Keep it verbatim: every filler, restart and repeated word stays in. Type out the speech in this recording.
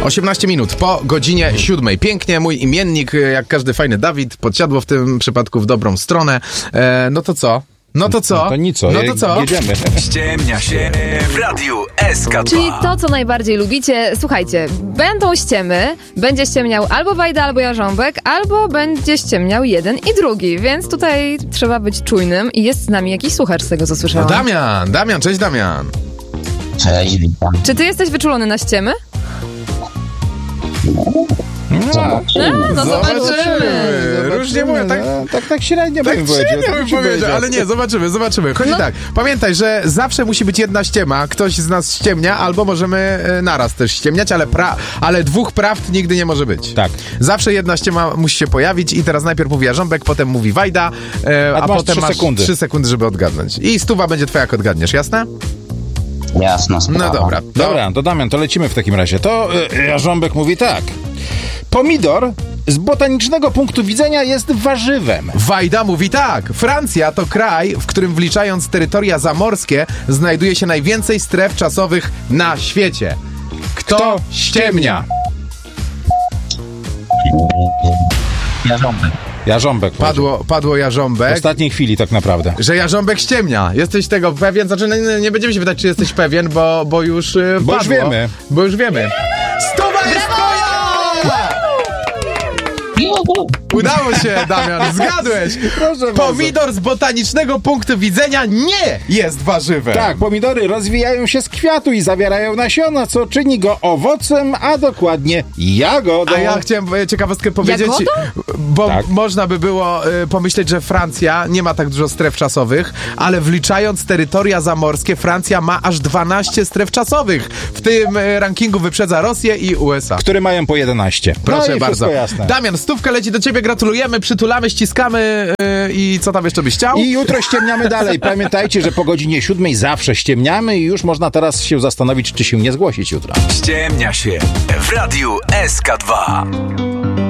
osiemnaście minut po godzinie siódmej. Pięknie, mój imiennik, jak każdy fajny Dawid, podsiadło w tym przypadku w dobrą stronę. E, no to co? No to co? No to nic, co? No to co? Jedziemy. Ściemnia się w Radiu S K dwa. Czyli to, co najbardziej lubicie. Słuchajcie, będą ściemy, będzie ściemniał albo Wajda, albo Jarząbek, albo będzie ściemniał jeden i drugi, więc tutaj trzeba być czujnym i jest z nami jakiś słuchacz z tego, co No słyszałam. Damian, Damian, cześć Damian. Cześć, witam. Czy ty jesteś wyczulony na ściemy? Zobaczymy. A, no zobaczymy. Zobaczymy. Różnie mówię, tak... No, tak, tak średnio Tak bym powiedział. średnio tak bym ci powiedział, powiedział. ale nie, zobaczymy, zobaczymy. Chodzi No. tak, pamiętaj, że zawsze musi być jedna ściema, ktoś z nas ściemnia, albo możemy e, naraz też ściemniać, ale, pra, ale dwóch prawd nigdy nie może być. Tak. Zawsze jedna ściema musi się pojawić i teraz najpierw mówi Jarząbek, potem mówi Wajda, e, A a, ty masz potem trzy masz sekundy. trzy sekundy, żeby odgadnąć. I stuwa będzie twoja, jak odgadniesz, jasne? Jasna sprawa. No dobra. Dobra, to Damian, to lecimy w takim razie. To y, Jarząbek mówi tak. Pomidor z botanicznego punktu widzenia jest warzywem. Wajda mówi tak. Francja to kraj, w którym wliczając terytoria zamorskie znajduje się najwięcej stref czasowych na świecie. Kto, Kto ściemnia? Jarząbek. Jarząbek. Padło, padło W Jarząbek. ostatniej chwili tak naprawdę. Że Jarząbek ściemnia. Jesteś tego pewien? Znaczy, nie, nie będziemy się pytać, czy jesteś pewien, bo, bo już yy, Bo już padło. wiemy. Bo już wiemy. Stuwa jest twoja! Udało się, Damian, zgadłeś. Proszę bardzo. Pomidor z botanicznego punktu widzenia nie jest warzywem. Tak, pomidory rozwijają się z kwiatu i zawierają nasiona, co czyni go owocem, a dokładnie jagodą. A ja chciałem e, ciekawostkę powiedzieć, Jagodą? bo Tak. można by było e, pomyśleć, że Francja nie ma tak dużo stref czasowych, ale wliczając terytoria zamorskie, Francja ma aż dwanaście stref czasowych. W tym e, rankingu wyprzedza Rosję i U S A. Które mają po jedenaście. Proszę no i bardzo. jasne. Damian, stówka leci do ciebie, gratulujemy, przytulamy, ściskamy yy, i co tam jeszcze byś chciał? I jutro ściemniamy dalej. Pamiętajcie, że po godzinie siódmej zawsze ściemniamy i już można teraz się zastanowić, czy się nie zgłosić jutro. Ściemnia się w Radiu S K dwa.